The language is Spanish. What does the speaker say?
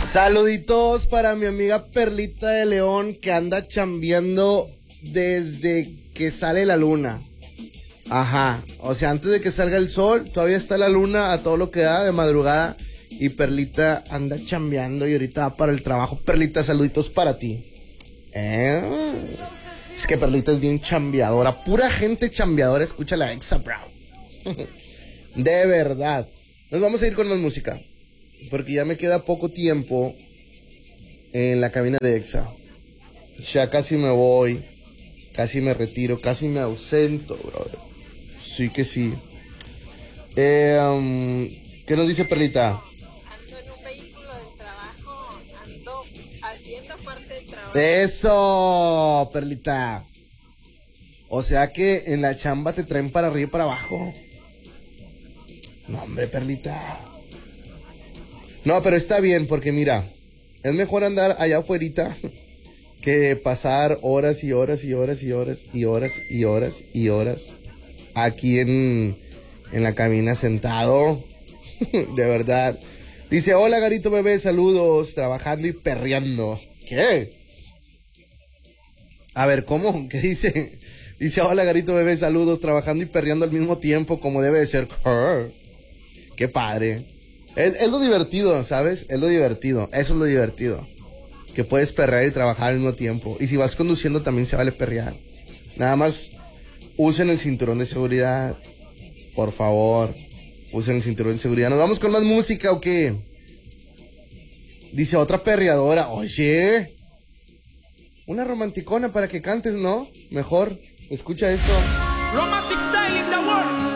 Saluditos para mi amiga Perlita de León que anda chambeando desde que sale la luna. Ajá, o sea, antes de que salga el sol, todavía está la luna a todo lo que da de madrugada. Y Perlita anda chambeando y ahorita va para el trabajo. Perlita, saluditos para ti. Es que Perlita es bien chambeadora. Pura gente chambeadora, escucha la Exa Brown. De verdad. Nos vamos a ir con más música, porque ya me queda poco tiempo en la cabina de Exa. Ya casi me voy, casi me retiro, casi me ausento, brother. Sí que sí. ¿Qué nos dice Perlita? Ando en un vehículo del trabajo, ando haciendo parte del trabajo. Eso, Perlita. O sea que en la chamba te traen para arriba y para abajo. No, hombre, Perlita. No, pero está bien, porque mira, es mejor andar allá afuerita que pasar horas y horas y horas y horas y horas y horas y horas aquí en la cabina sentado. De verdad. Dice, hola Garito bebé, saludos, trabajando y perreando. ¿Qué? A ver, ¿cómo? ¿Qué dice? Dice, hola Garito bebé, saludos, trabajando y perreando al mismo tiempo, como debe de ser. Qué padre. Es lo divertido, ¿sabes? Es lo divertido. Eso es lo divertido. Que puedes perrear y trabajar al mismo tiempo. Y si vas conduciendo también se vale perrear. Nada más usen el cinturón de seguridad. Por favor. Usen el cinturón de seguridad. ¿Nos vamos con más música o qué? Dice otra perreadora. Oye. Una romanticona para que cantes, ¿no? Mejor. Escucha esto. Romantic style in the world.